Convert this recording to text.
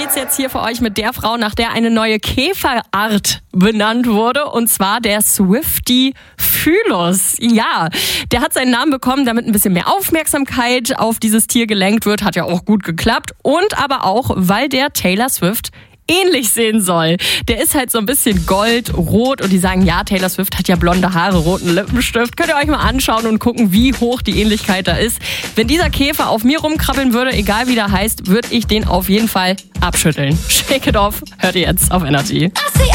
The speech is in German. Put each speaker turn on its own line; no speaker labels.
geht's jetzt hier für euch mit der Frau, nach der eine neue Käferart benannt wurde, und zwar der Swiftie Phylus. Ja, der hat seinen Namen bekommen, damit ein bisschen mehr Aufmerksamkeit auf dieses Tier gelenkt wird. Hat ja auch gut geklappt. Und aber auch, weil der Taylor Swift ähnlich sehen soll. Der ist halt so ein bisschen gold-rot und die sagen, ja, Taylor Swift hat ja blonde Haare, roten Lippenstift. Könnt ihr euch mal anschauen und gucken, wie hoch die Ähnlichkeit da ist. Wenn dieser Käfer auf mir rumkrabbeln würde, egal wie der heißt, würde ich den auf jeden Fall abschütteln. Shake it off, hört ihr jetzt auf Energy.